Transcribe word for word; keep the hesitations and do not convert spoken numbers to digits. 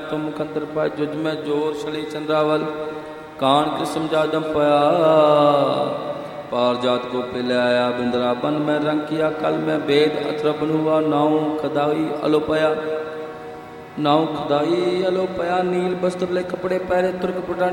तुम कंदर पाए जुज में जोर छली चंद्रावल कान किस्म जादम पया पार जात को पिले आया बिंदरा बन में रंग किया कल में बेद अतरबन हुआ नाव खदाई अलोपया नाव खदाई अलोपया नील वस्त्र ले कपड़े पहरे तुर्क पुटान